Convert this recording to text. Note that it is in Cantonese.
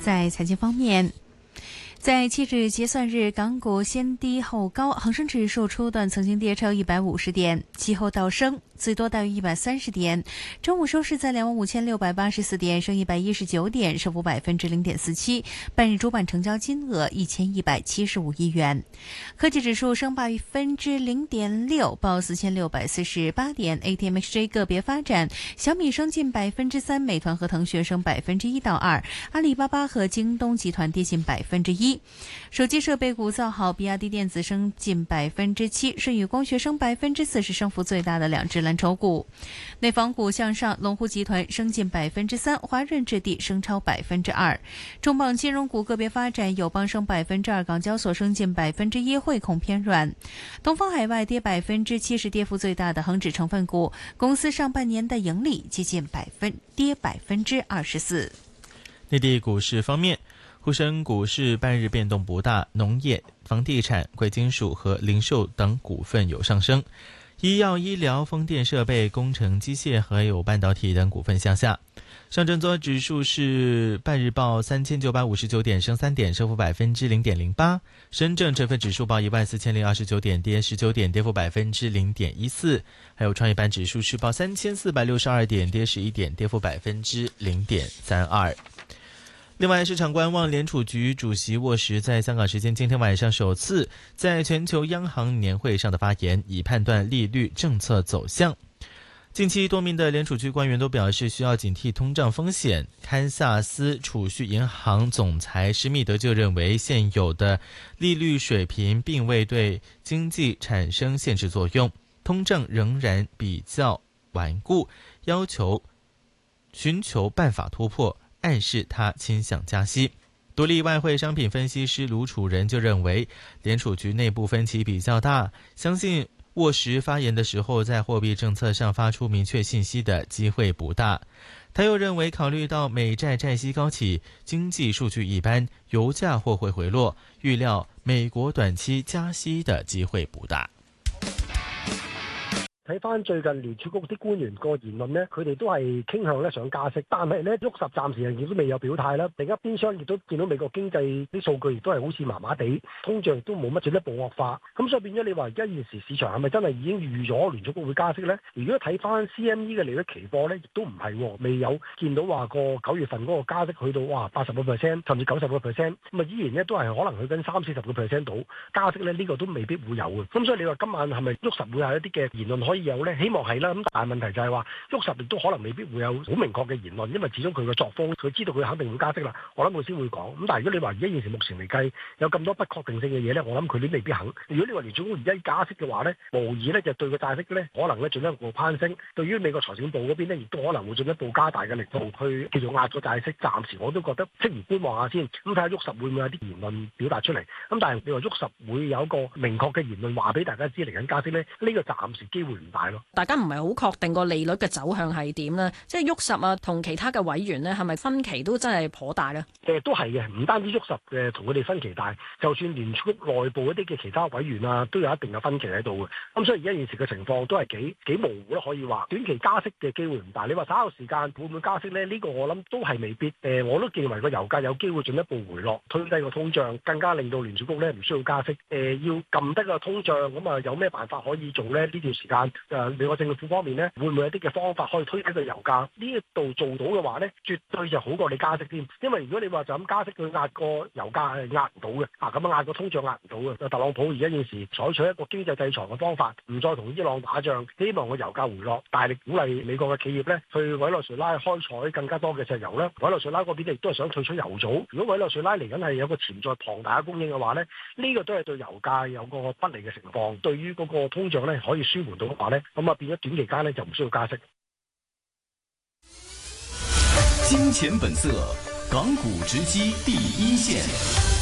在财经方面，在7日结算日，港股先低后高，恒生指数初段曾经跌超150点，其后倒升，最多大约130点。中午收市在25684点，升119点，升幅0.47%。半日主板成交金额1175亿元。科技指数升0.6%，报4648点。ATMXJ 个别发展，小米升近3%，美团和腾讯升1%到2%，阿里巴巴和京东集团跌近1%。手机设备股造好，比亚迪电子升近7%，舜宇光学升4%，是升幅最大的两只蓝筹股。内房股向上，龙湖集团升近3%，华润置地升超2%。重磅金融股个别发展，友邦升2%，港交所升近1%，汇控偏软。东方海外跌7%，是跌幅最大的恒指成分股，公司上半年的盈利接近跌24%。 内地股市方面，沪深股市半日变动不大，农业、房地产、贵金属和零售等股份有上升，医药、医疗、风电设备、工程机械还有半导体等股份向下。上证综合指数是半日报3959点，升3点，升幅0.08%。深证成分指数报14029点，跌19点，跌幅0.14%。还有创业板指数是报3462点，跌11点，跌幅0.32%。另外，市场观望联储局主席沃什在香港时间今天晚上首次在全球央行年会上的发言，以判断利率政策走向。近期多名的联储局官员都表示需要警惕通胀风险。堪萨斯储蓄银行总裁施密德就认为，现有的利率水平并未对经济产生限制作用，通胀仍然比较顽固，要求寻求办法突破，暗示他倾向加息。独立外汇商品分析师卢楚仁就认为，联储局内部分歧比较大，相信沃什发言的时候在货币政策上发出明确信息的机会不大。他又认为，考虑到美债债息高企，经济数据一般，油价或会回落，预料美国短期加息的机会不大。 睇翻最近聯儲局啲官員個言論呢，佢哋都係傾向咧想加息，但係咧沃什暫時亦都未有表態啦。另一邊廂亦都見到美國經濟啲數據亦都係好似麻麻地，通脹亦都冇乜進一步惡化，咁所以變咗你話而家現時市場係咪真係已經預咗聯儲局會加息呢？如果睇翻 CME 嘅利率期貨呢，亦都唔係，未有見到話個9月份嗰個加息去到80%甚至90%，咁依然呢都係可能去緊30-40%到加息呢，呢個都未必會有嘅。咁所以你話今晚係咪沃什會有一啲嘅言論可以有呢？希望係啦，咁但係問題就係話沃什亦都可能未必會有好明確嘅言論，因為始終佢嘅作風，佢知道佢肯定會加息啦，我諗佢先會講。咁但係如果你話而家現時目前嚟計有咁多不確定性嘅嘢呢，我諗佢都未必肯。如果你話聯儲局而家加息嘅話呢，無疑呢就對個債息呢可能呢進一步攀升。對於美國財政部嗰邊呢，亦都可能會進一步加大嘅力度去叫做壓咗債息。暫時我都覺得適宜觀望下先，咁睇下沃什會唔會有啲言論表達出嚟。咁但係你話沃什會有一個明確嘅言論話俾大家知嚟緊加息呢，呢個暫時機會唔大咯。 大家唔係好確定個利率嘅走向係點呢？即係沃什啊，同其他嘅委員呢，係咪分歧都真係頗大呢？ 都係嘅，唔單止沃什嘅同佢哋分歧大，就算聯儲局內部一啲嘅其他委員啊，都有一定嘅分歧喺度嘅。咁所以而家現時嘅情況都係幾模糊咯，可以話短期加息嘅機會唔大。你話稍後時間會唔會加息呢？呢個我諗都係未必。我都認為個油價有機會進一步回落，推低個通脹，更加令到聯儲局呢唔需要加息。要撳低個通脹，咁啊有咩辦法可以做呢？呢段時間美國政府方面呢，會唔會有啲嘅方法可以推低個油價？呢一度做到嘅話呢，絕對就好過你加息添。因為如果你話就咁加息，佢壓個油價係壓唔到嘅，咁壓個通脹壓唔到嘅。特朗普而家現時採取一個經濟制裁嘅方法，唔再同伊朗打仗，希望個油價回落，大力鼓勵美國嘅企業呢去委內瑞拉開採更加多嘅石油啦。委內瑞拉嗰邊亦都係想退出油組。如果委內瑞拉嚟緊係有個潛在龐大嘅供應嘅話呢，呢個都係對油價有個不利嘅情況。對於嗰個通脹呢可以舒緩到嘅話呢，咁啊變咗短期間呢就唔需要加息。 金錢本色，港股直擊第一線。